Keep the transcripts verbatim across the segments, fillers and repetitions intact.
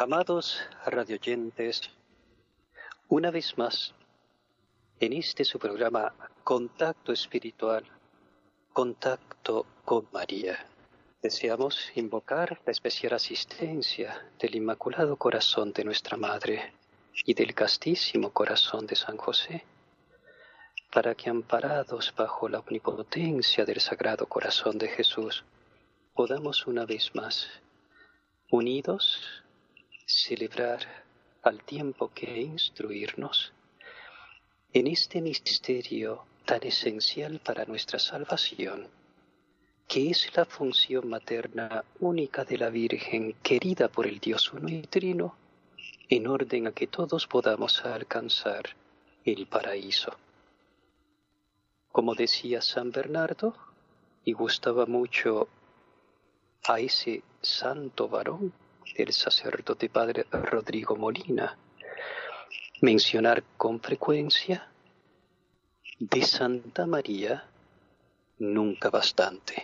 Amados radioyentes, una vez más, en este su programa Contacto Espiritual, Contacto con María, deseamos invocar la especial asistencia del Inmaculado Corazón de nuestra Madre y del Castísimo Corazón de San José, para que amparados bajo la omnipotencia del Sagrado Corazón de Jesús, podamos una vez más, unidos, celebrar al tiempo que instruirnos en este misterio tan esencial para nuestra salvación, que es la función materna única de la Virgen querida por el Dios uno y trino, en orden a que todos podamos alcanzar el paraíso. Como decía San Bernardo, y gustaba mucho a ese santo varón, el sacerdote padre Rodrigo Molina, mencionar con frecuencia: de Santa María nunca bastante,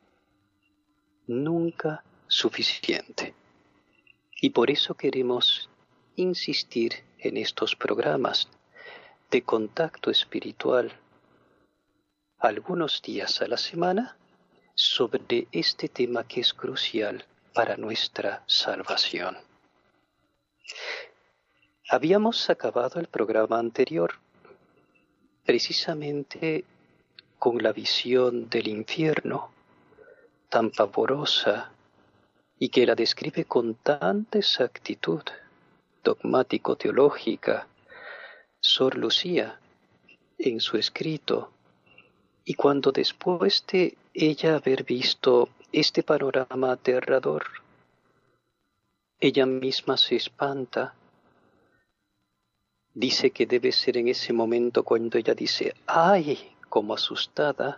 nunca suficiente. Y por eso queremos insistir en estos programas de contacto espiritual algunos días a la semana sobre este tema que es crucial para nuestra salvación. Habíamos acabado el programa anterior precisamente con la visión del infierno tan pavorosa y que la describe con tanta exactitud dogmático-teológica Sor Lucía en su escrito. Y cuando después de ella haber visto este panorama aterrador, ella misma se espanta, dice que debe ser en ese momento cuando ella dice ¡ay!, como asustada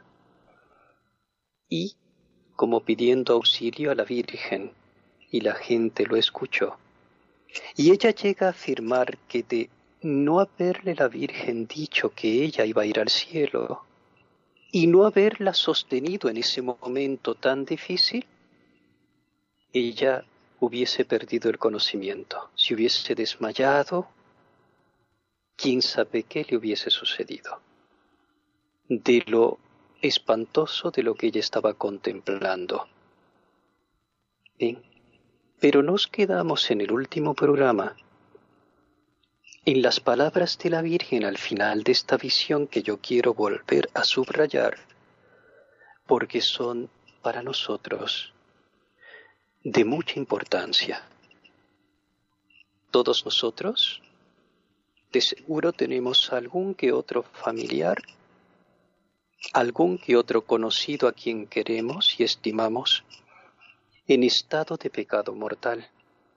y como pidiendo auxilio a la Virgen, y la gente lo escuchó. Y ella llega a afirmar que de no haberle la Virgen dicho que ella iba a ir al cielo, y no haberla sostenido en ese momento tan difícil, ella hubiese perdido el conocimiento, se hubiese desmayado, quién sabe qué le hubiese sucedido, de lo espantoso de lo que ella estaba contemplando. Bien, pero nos quedamos en el último programa en las palabras de la Virgen al final de esta visión que yo quiero volver a subrayar, porque son para nosotros de mucha importancia. Todos nosotros, de seguro tenemos algún que otro familiar, algún que otro conocido a quien queremos y estimamos en estado de pecado mortal.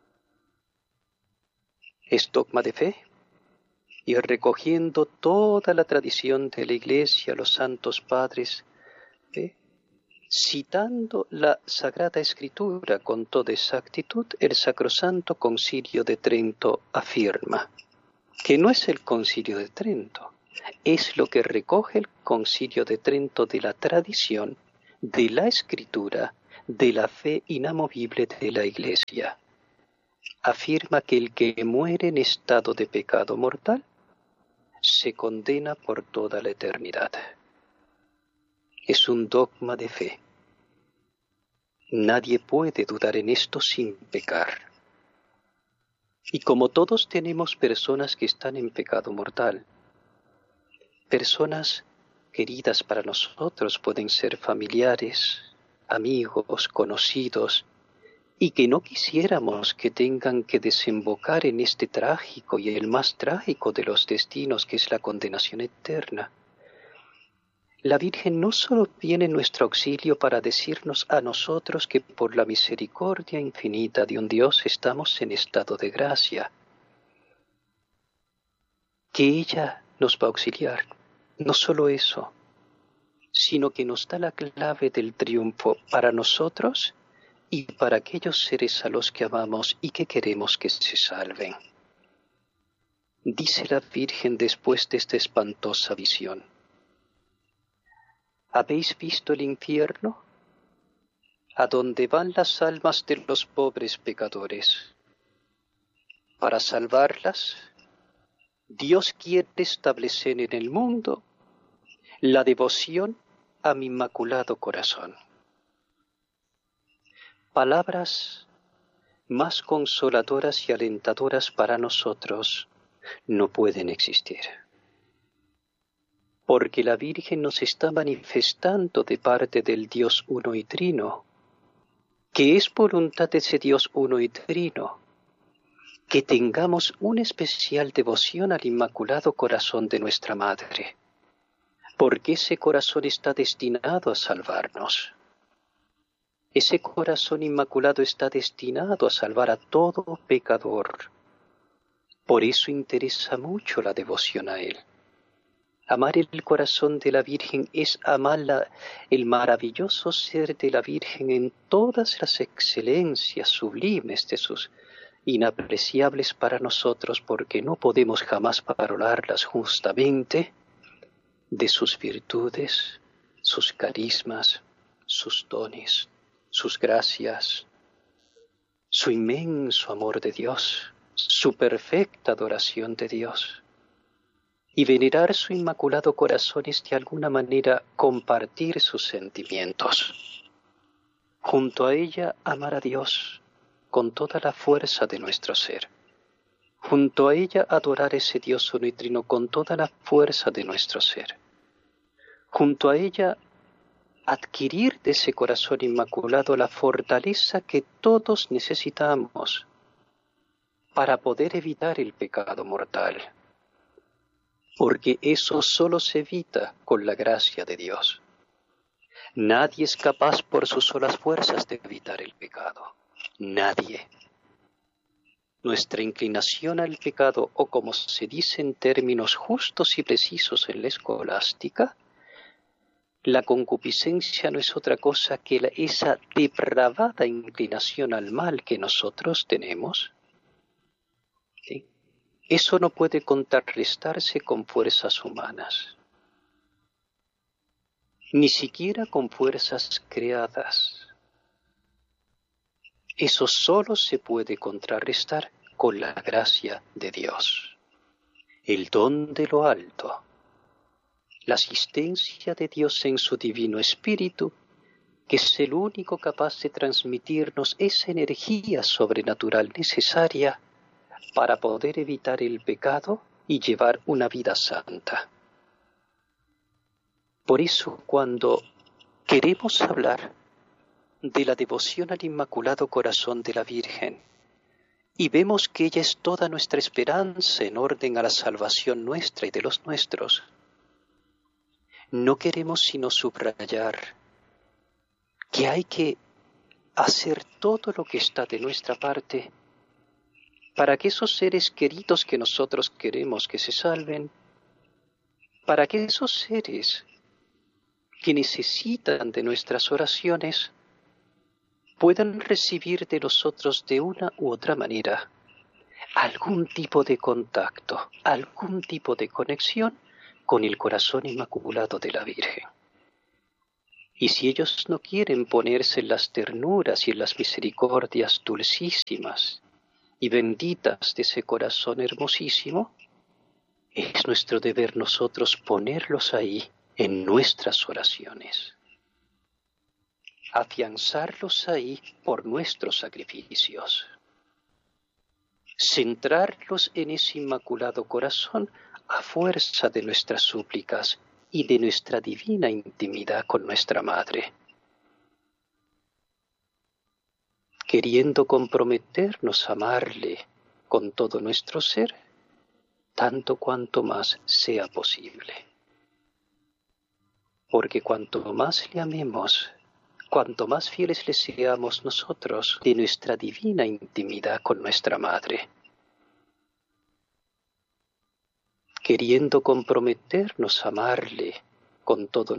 Es dogma de fe, y recogiendo toda la tradición de la Iglesia, los santos padres, ¿eh? citando la Sagrada Escritura con toda exactitud, el Sacrosanto Concilio de Trento afirma que no es el Concilio de Trento, es lo que recoge el Concilio de Trento de la tradición, de la Escritura, de la fe inamovible de la Iglesia. Afirma que el que muere en estado de pecado mortal se condena por toda la eternidad. Es un dogma de fe. Nadie puede dudar en esto sin pecar. Y como todos tenemos personas que están en pecado mortal, personas queridas para nosotros, pueden ser familiares, amigos, conocidos, y que no quisiéramos que tengan que desembocar en este trágico y el más trágico de los destinos, que es la condenación eterna. La Virgen no solo viene en nuestro auxilio para decirnos a nosotros que por la misericordia infinita de un Dios estamos en estado de gracia, que ella nos va a auxiliar. No solo eso, sino que nos da la clave del triunfo para nosotros y para aquellos seres a los que amamos y que queremos que se salven. Dice la Virgen después de esta espantosa visión: ¿habéis visto el infierno? A donde van las almas de los pobres pecadores. Para salvarlas, Dios quiere establecer en el mundo la devoción a mi Inmaculado Corazón. Palabras más consoladoras y alentadoras para nosotros no pueden existir. Porque la Virgen nos está manifestando de parte del Dios uno y trino, que es voluntad de ese Dios uno y trino, que tengamos una especial devoción al Inmaculado Corazón de nuestra Madre, porque ese corazón está destinado a salvarnos. Ese corazón inmaculado está destinado a salvar a todo pecador. Por eso interesa mucho la devoción a Él. Amar el corazón de la Virgen es amar la, el maravilloso ser de la Virgen en todas las excelencias sublimes de sus inapreciables para nosotros, porque no podemos jamás valorarlas justamente, de sus virtudes, sus carismas, sus dones, sus gracias, su inmenso amor de Dios, su perfecta adoración de Dios. Y venerar su Inmaculado Corazón es de alguna manera compartir sus sentimientos. Junto a ella amar a Dios con toda la fuerza de nuestro ser. Junto a ella adorar a ese Dios uno y trino con toda la fuerza de nuestro ser. Junto a ella adquirir de ese corazón inmaculado la fortaleza que todos necesitamos para poder evitar el pecado mortal. Porque eso solo se evita con la gracia de Dios. Nadie es capaz por sus solas fuerzas de evitar el pecado. Nadie. Nuestra inclinación al pecado, o como se dice en términos justos y precisos en la escolástica, la concupiscencia no es otra cosa que la, esa depravada inclinación al mal que nosotros tenemos. ¿Sí? Eso no puede contrarrestarse con fuerzas humanas, ni siquiera con fuerzas creadas. Eso solo se puede contrarrestar con la gracia de Dios, el don de lo alto, la asistencia de Dios en su divino espíritu, que es el único capaz de transmitirnos esa energía sobrenatural necesaria para poder evitar el pecado y llevar una vida santa. Por eso, cuando queremos hablar de la devoción al Inmaculado Corazón de la Virgen, y vemos que ella es toda nuestra esperanza en orden a la salvación nuestra y de los nuestros, no queremos sino subrayar que hay que hacer todo lo que está de nuestra parte para que esos seres queridos que nosotros queremos que se salven, para que esos seres que necesitan de nuestras oraciones puedan recibir de nosotros de una u otra manera algún tipo de contacto, algún tipo de conexión con el corazón inmaculado de la Virgen. Y si ellos no quieren ponerse en las ternuras y en las misericordias dulcísimas y benditas de ese corazón hermosísimo, es nuestro deber nosotros ponerlos ahí en nuestras oraciones, afianzarlos ahí por nuestros sacrificios, centrarlos en ese Inmaculado Corazón a fuerza de nuestras súplicas y de nuestra divina intimidad con nuestra Madre, queriendo comprometernos a amarle con todo nuestro ser, tanto cuanto más sea posible. Porque cuanto más le amemos, cuanto más fieles le seamos nosotros de nuestra divina intimidad con nuestra Madre, queriendo comprometernos a amarle con todo